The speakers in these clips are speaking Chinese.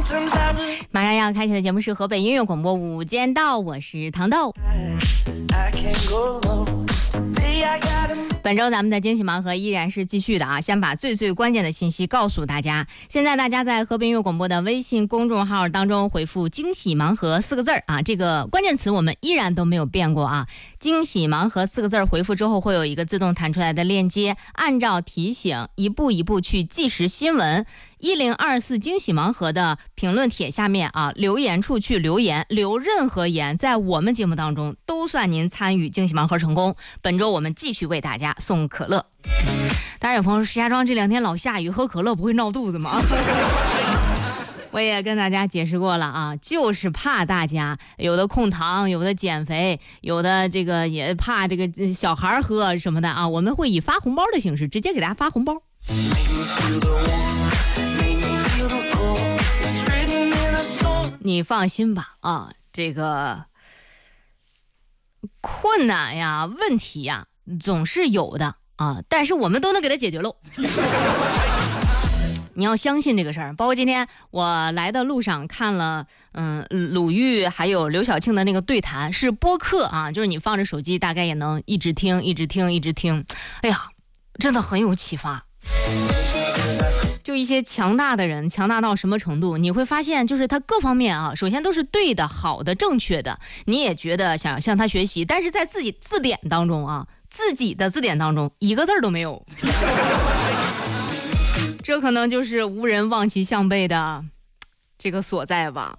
马上要开始的节目是河北音乐广播午间到，我是糖豆。本周咱们的惊喜盲盒依然是继续的啊，先把最关键的信息告诉大家。现在大家在河北音乐广播的微信公众号当中回复惊喜盲盒4个字啊，这个关键词我们依然都没有变过啊。惊喜盲盒4个字回复之后会有一个自动弹出来的链接，按照提醒一步一步去计时新闻。1024惊喜盲盒的评论帖下面啊，留言处去留言，留任何言在我们节目当中都算您参与惊喜盲盒成功。本周我们继续为大家送可乐。当然有朋友说，石家庄这2天老下雨，喝可乐不会闹肚子吗？我也跟大家解释过了啊，就是怕大家有的控糖，有的减肥，有的这个也怕这个小孩喝什么的啊，我们会以发红包的形式直接给大家发红包。你放心吧啊，这个困难呀、问题呀总是有的啊，但是我们都能给它解决喽。你要相信这个事儿。包括今天我来的路上看了鲁豫还有刘晓庆的那个对谈，是播客啊，就是你放着手机大概也能一直听。哎呀，真的很有启发。就一些强大的人，强大到什么程度，你会发现就是他各方面啊，首先都是对的、好的、正确的，你也觉得想向他学习，但是在自己的字典当中一个字都没有。这可能就是无人望其项背的这个所在吧。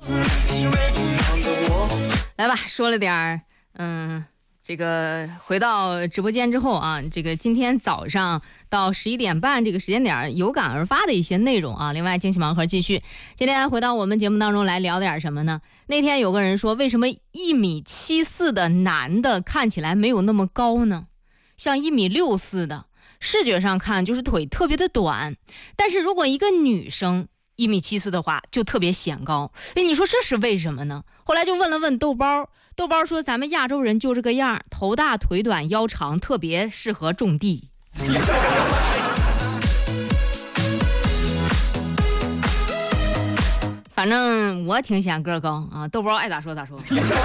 来吧，说了点这个回到直播间之后啊，这个今天早上到11点半这个时间点有感而发的一些内容啊。另外惊喜盲盒继续，今天回到我们节目当中来聊点什么呢？那天有个人说，为什么1.74米的男的看起来没有那么高呢？像1.64米的，视觉上看就是腿特别的短，但是如果一个女生1.74米的话就特别显高。你说这是为什么呢？后来就问了问豆包说，咱们亚洲人就这个样，头大腿短腰长，特别适合种地。反正我挺想个高啊，豆包爱咋说咋说。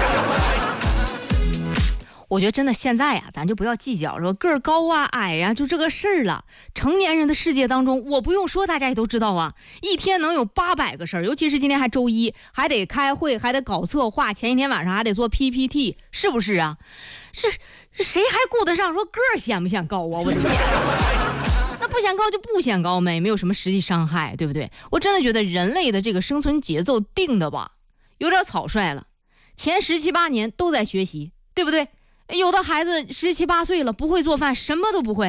我觉得真的现在呀，咱就不要计较说个高啊矮呀，就这个事儿了。成年人的世界当中，我不用说大家也都知道啊，一天能有800个事儿，尤其是今天还周一，还得开会，还得搞策划，前一天晚上还得做 PPT， 是不是啊？是谁还顾得上说个显不显高啊？我的天，那不显高就不显高没有什么实际伤害，对不对？我真的觉得人类的这个生存节奏定的吧，有点草率了。前17、18年都在学习，对不对？有的孩子17、18岁了，不会做饭，什么都不会。